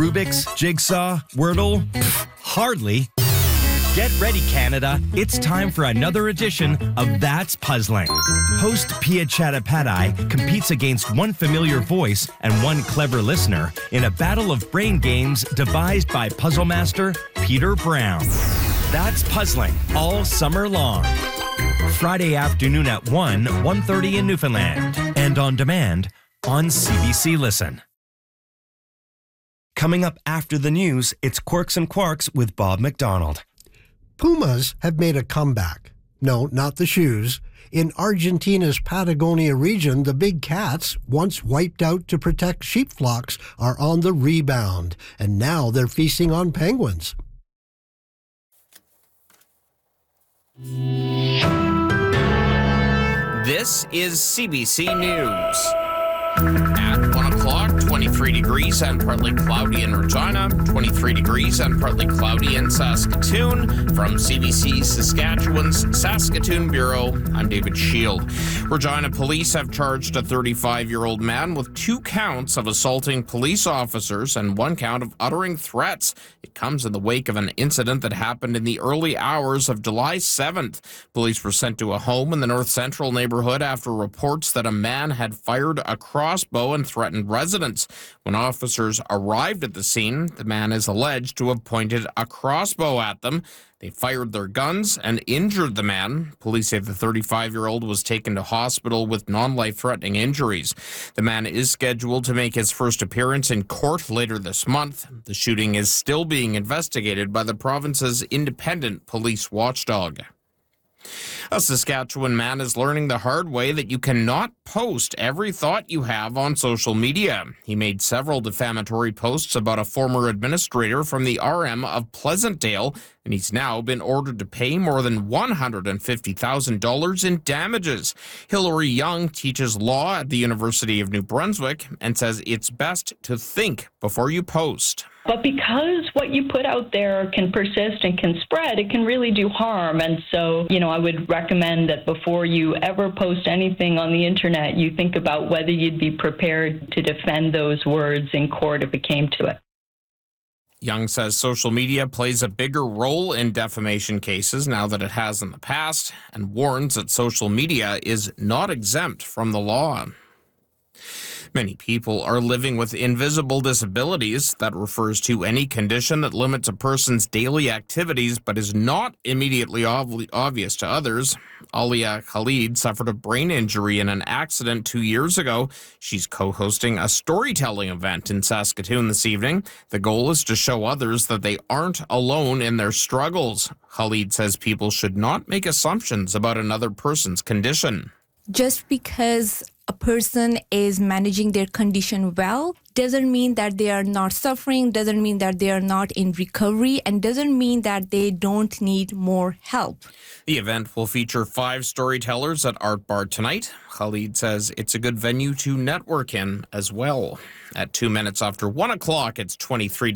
Rubik's, Jigsaw, Wordle? Pfft, hardly. Get ready, Canada. It's time for another edition of That's Puzzling. Host Pia Chattopadhyay competes against one familiar voice and one clever listener in a battle of brain games devised by puzzle master Peter Brown. That's Puzzling all summer long. Friday afternoon at 1:30 in Newfoundland. And on demand on CBC Listen. Coming up after the news, it's Quirks and Quarks with Bob McDonald. Pumas have made a comeback. No, not the shoes. In Argentina's Patagonia region, the big cats, once wiped out to protect sheep flocks, are on the rebound, and now they're feasting on penguins. This is CBC News. At 1 o'clock, 23 degrees and partly cloudy in Regina, 23 degrees and partly cloudy in Saskatoon. From CBC Saskatchewan's Saskatoon Bureau, I'm David Shield. Regina police have charged a 35-year-old man with 2 counts of assaulting police officers and 1 count of uttering threats. It comes in the wake of an incident that happened in the early hours of July 7th. Police were sent to a home in the North Central neighborhood after reports that a man had fired a crossbow and threatened residents. When officers arrived at the scene, the man is alleged to have pointed a crossbow at them. They fired their guns and injured the man. Police say the 35-year-old was taken to hospital with non-life-threatening injuries. The man is scheduled to make his first appearance in court later this month. The shooting is still being investigated by the province's independent police watchdog. A Saskatchewan man is learning the hard way that you cannot post every thought you have on social media. He made several defamatory posts about a former administrator from the RM of Pleasantdale, and he's now been ordered to pay more than $150,000 in damages. Hilary Young teaches law at the University of New Brunswick and says it's best to think before you post. But because what you put out there can persist and can spread, it can really do harm. And so, I would recommend that before you ever post anything on the internet, you think about whether you'd be prepared to defend those words in court if it came to it. Young says social media plays a bigger role in defamation cases now than it has in the past, and warns that social media is not exempt from the law. Many people are living with invisible disabilities. That refers to any condition that limits a person's daily activities but is not immediately obvious to others. Alia Khalid suffered a brain injury in an accident 2 years ago. She's co-hosting a storytelling event in Saskatoon this evening. The goal is to show others that they aren't alone in their struggles. Khalid says people should not make assumptions about another person's condition. Just because a person is managing their condition well doesn't mean that they are not suffering, doesn't mean that they are not in recovery, and doesn't mean that they don't need more help. The event will feature 5 storytellers at Art Bar tonight. Khalid says it's a good venue to network in as well. At 2 minutes after 1 o'clock, it's 23